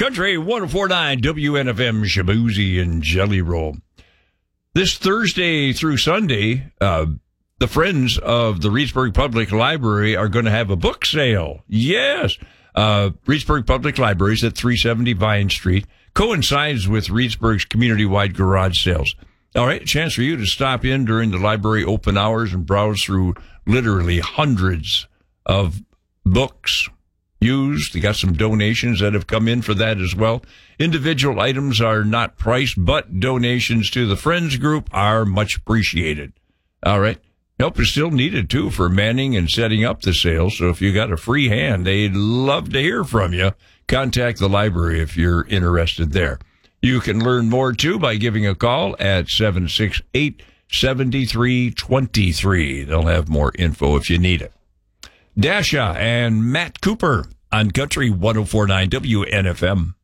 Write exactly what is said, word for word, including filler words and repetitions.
Country one oh four point nine W N F M, Shaboozey and Jelly Roll. This Thursday through Sunday, uh, the Friends of the Reedsburg Public Library are going to have a book sale. Yes. Uh, Reedsburg Public Library is at three seventy Vine Street. Coincides with Reedsburg's community-wide garage sales. All right, a chance for you to stop in during the library open hours and browse through literally hundreds of books used. They got some donations that have come in for that as well. Individual items are not priced, but donations to the Friends group are much appreciated. All right. Help is still needed, too, for manning and setting up the sale. So if you got a free hand, they'd love to hear from you. Contact the library if you're interested there. You can learn more, too, by giving a call at seven six eight, seven three two three. They'll have more info if you need it. Dasha and Matt Cooper on Country one oh four point nine W N F M.